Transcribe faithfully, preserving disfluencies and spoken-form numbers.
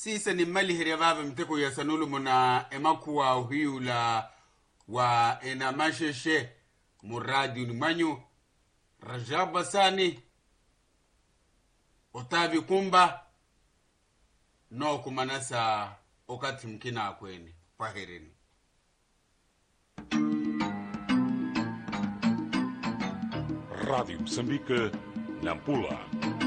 sisa ni mali hiria vava mteko ya sanulu muna emakuwa uhiyula wa enamasheshe muradi unimanyu Rajab Basani Otavi Kumba no kumanasa okati mkina akweni paherini. Rádio Moçambique, Nampula.